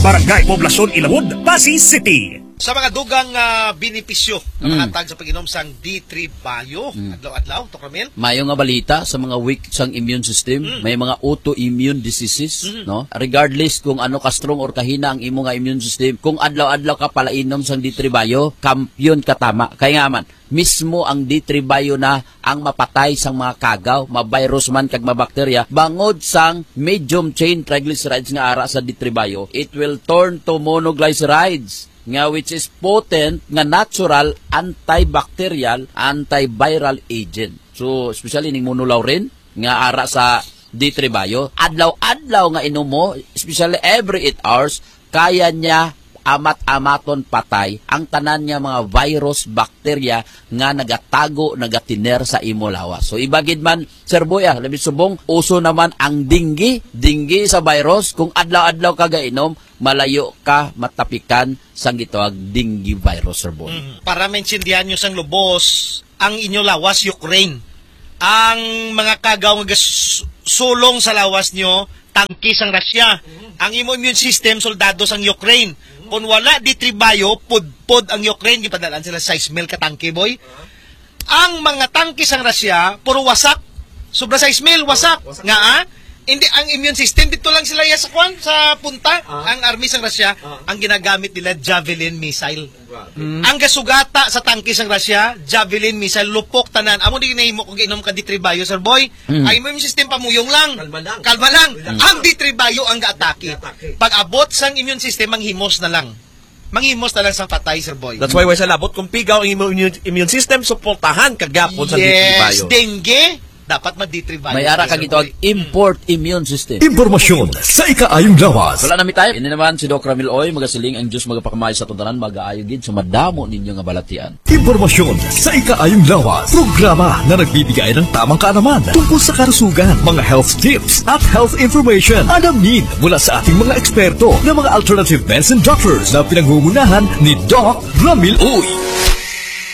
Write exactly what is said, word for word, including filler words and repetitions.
Barangay Poblasyon Ilawod, Pasig City. Sa mga dugang uh, benepisyo na Mm. mahatag sa pag-inom sang D three Bio, Mm. adlaw-adlaw, Tok Ramil. Mayo nga balita sa mga weak sang immune system, Mm. may mga autoimmune diseases, Mm. no? Regardless kung ano ka strong or kahina ang imo nga immune system, kung adlaw-adlaw ka pala inom sang D three Bio, kampiyon ka tama. Kaya nga man, mismo ang D three Bio na ang mapatay sang mga kagaw, ma-virus man kag ma-bakterya, bangod sang medium chain triglycerides nga ara sa D three Bio, it will turn to monoglycerides nga which is potent nga natural antibacterial antiviral agent. So especially ning monolaurin nga ara sa D three Bio, adlaw-adlaw nga inom mo, especially every eight hours, kaya niya amat-amaton patay ang tanan niya mga virus, bakterya nga nagatago, nagatiner sa imo lawas. So ibagid man, Sir Boy, ah, labi subong, uso naman ang dinggi, dinggi sa virus. Kung adlaw-adlaw ka gainom, malayo ka matapikan sang gitawag dinggi virus, Sir Boy. Mm. Para maintindihan nyo sang lubos, ang inyo lawas, Ukraine. Ang mga kagaw nga gas- sulong sa lawas nyo, tangki sang Russia. Ang imo immune system, soldado sang Ukraine. Kung wala D three Bio, pud-pud ang Ukraine, gipadalan sila size mil ka tangke, boy. Ang mga tangke sang Russia, puro wasak. Sobra size mil, wasak. Nga ah, hindi ang immune system, dito lang sila sa kwan, sa punta. Ang army sang Russia, ang ginagamit nila, Javelin missile. Ang gasugata sa tangke sang Russia, Javelin missile, lupok tanan. Amo di ginahimo kung ginom ka D three Bio, Sir Boy. Mm. Ang immune system pamuyong lang. Kalma lang. Kalma lang. Ang D three Bio ang gaatake. Pag abot sang immune system, manghimos na lang. Manghimos na lang sang patay, Sir Boy. That's why, sa labot, kung pigaw ang immune, immune system, suportahan kagapon sa D three Yes, Bio. dengue, dapat mag-D three Bio. May ara ka gitawag import immune system. Impormasyon sa ikaayong lawas. Wala nami tayo. Ini naman si Doc Ramil Oy, magasiling ang Diyos magapakamay sa tuntanan, mag-aayo gid sa madamo ninyo nga balatian. Impormasyon sa ikaayong lawas. Programa na nagbibigay ng tamang kaalaman tungkol sa kalusugan, mga health tips at health information. Alamin mula sa ating mga eksperto na mga alternative medicine doctors na pinangungunahan ni Doc Ramil Oy.